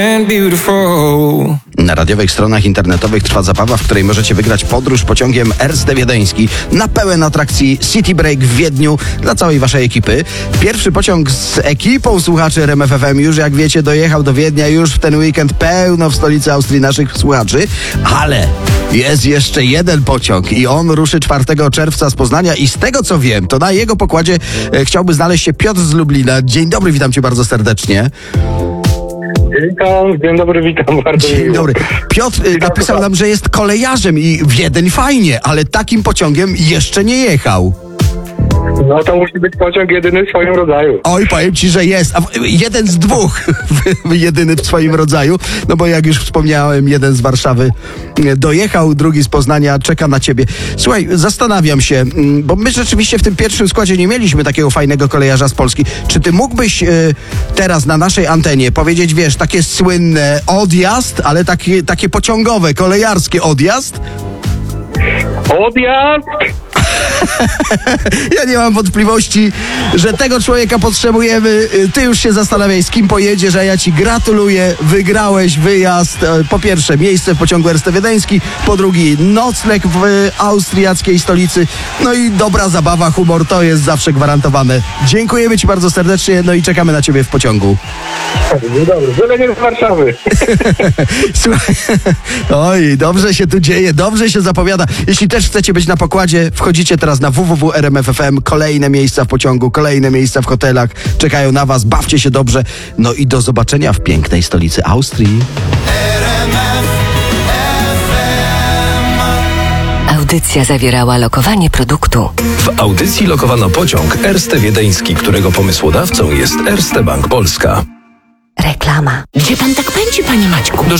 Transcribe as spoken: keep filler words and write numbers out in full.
Na radiowych stronach internetowych trwa zabawa, w której możecie wygrać podróż pociągiem Erste Wiedeński na pełen atrakcji City Break w Wiedniu dla całej waszej ekipy. Pierwszy pociąg z ekipą słuchaczy R M F F M już, jak wiecie, dojechał do Wiednia. Już w ten weekend pełno w stolicy Austrii naszych słuchaczy. Ale jest jeszcze jeden pociąg i on ruszy czwartego czerwca z Poznania i z tego, co wiem, to na jego pokładzie e, chciałby znaleźć się Piotr z Lublina. Dzień dobry, witam cię bardzo serdecznie. Witam, dzień dobry, witam bardzo. Dzień miło. dobry. Piotr y, napisał nam, że jest kolejarzem i Wiedeń fajnie, ale takim pociągiem jeszcze nie jechał. No to musi być pociąg jedyny w swoim rodzaju. Oj, powiem ci, że jest. A w- jeden z dwóch jedyny w swoim rodzaju. No bo jak już wspomniałem, jeden z Warszawy y, dojechał, drugi z Poznania czeka na ciebie. Słuchaj, zastanawiam się, mm, bo my rzeczywiście w tym pierwszym składzie nie mieliśmy takiego fajnego kolejarza z Polski. Czy ty mógłbyś y, teraz na naszej antenie powiedzieć, wiesz, takie słynne odjazd, ale takie, takie pociągowe, kolejarskie odjazd? Odjazd! Ja nie mam wątpliwości, że tego człowieka potrzebujemy. Y, Ty już się zastanawiaj, z kim pojedziesz, a ja ci gratuluję. Wygrałeś wyjazd. E, Po pierwsze, miejsce w pociągu Erste Wiedeński. Po drugie, nocleg w y, austriackiej stolicy. No i dobra zabawa, humor, to jest zawsze gwarantowane. Dziękujemy ci bardzo serdecznie, no i czekamy na ciebie w pociągu. Dzień dobry, byle nie z Warszawy. Słuchaj, oj, dobrze się tu dzieje, dobrze się zapowiada. Jeśli też chcecie być na pokładzie, wchodzicie teraz na w w w kropka r m f f m. Kolejne miejsca w pociągu, kolejne miejsca w hotelach czekają na was. Bawcie się dobrze. No i do zobaczenia w pięknej stolicy Austrii. Audycja zawierała lokowanie produktu. W audycji lokowano pociąg Erste Wiedeński, którego pomysłodawcą jest Erste Bank Polska. Reklama. Gdzie pan tak pędzi, panie Maćku?